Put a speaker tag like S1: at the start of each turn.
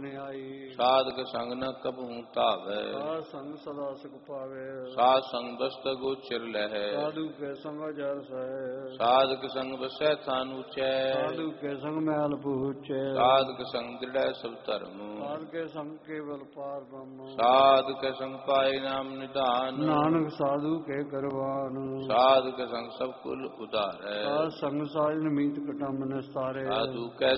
S1: ਵਡਿਆਈ।
S2: ਸਾਧਕ ਸੰਗ ਨ ਕਬਹੂ ਧਾਵੈ,
S1: ਸਾਧ ਸੰਗ ਸਦਾ ਸੁਖ ਪਾਵੇ।
S2: ਸਾਧ ਸੰਗ ਬਸਤ ਗੋਚਰ ਲਹੈ,
S1: ਸਾਧੂ ਕੇ ਸੰਗ ਜਰ ਸਹਿ।
S2: ਸਾਧਕ ਸੰਗ ਵਸੈ ਥਾਨ ਉਚੈ,
S1: ਸਾਧੂ ਕੇ ਸੰਗ ਮੈਲ ਪੂਚੈ।
S2: ਸਾਧਕ ਸੰਗ ਦ੍ਰਿੜੈ ਸਭ ਧਰਮ,
S1: ਸਾਧ ਕੇ ਸੰਗ ਕੇਵਲ ਪਾਰ ਬ੍ਰਹਮ।
S2: ਸਾਧਕ ਸੰਗ ਪਾਏ ਨਾਮ ਨਿਧਾਨ,
S1: ਨਾਨਕ ਸਾਧੂ ਕੇ ਕਰਵਾਨ।
S2: ਸਾਧਕ ਸੰਗ ਸਭ ਕੁਲ ਉਧਾਰੈ,
S1: ਸਾਧ ਸੰਗ ਸਾਜਨ ਮੀਤ ਕਟੰਬ ਨਿਸਤਾਰੇ।
S2: ਸਾਧੂ ਕੈ